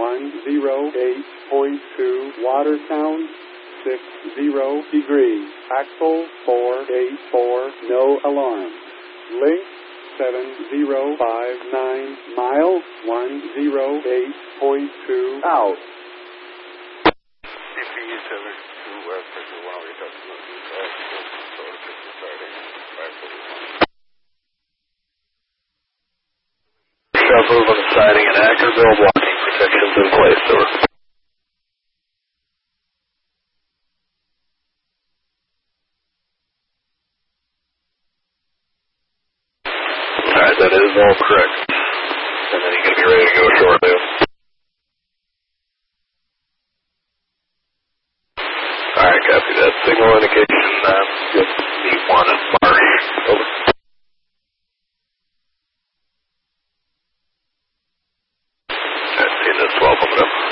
108.2, water sound 60 degrees, axle 484, no alarm. Link 7059, mile 108.2, out. CPU 72 West, Picture 1, we talked about the shop move on the siding and Ackerville, blocking protections in place, over. Alright, that is all correct. And then you're going to be ready to go shortly. Alright, copy that. Signal indication, good. B1 and Marsh. Over. Alright, see you in 12 coming up.